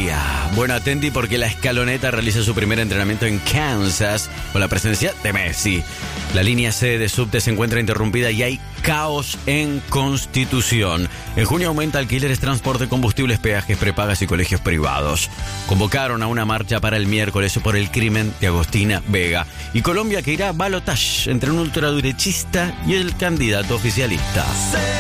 Colombia. Bueno, atenti porque la Escaloneta realiza su primer entrenamiento en Kansas con la presencia de Messi. La línea C de subte se encuentra interrumpida y hay caos en Constitución. En junio aumenta alquileres, transporte, combustibles, peajes, prepagas y colegios privados. Convocaron a una marcha para el miércoles por el crimen de Agostina Vega. Y Colombia que irá a balotaje entre un ultraderechista y el candidato oficialista.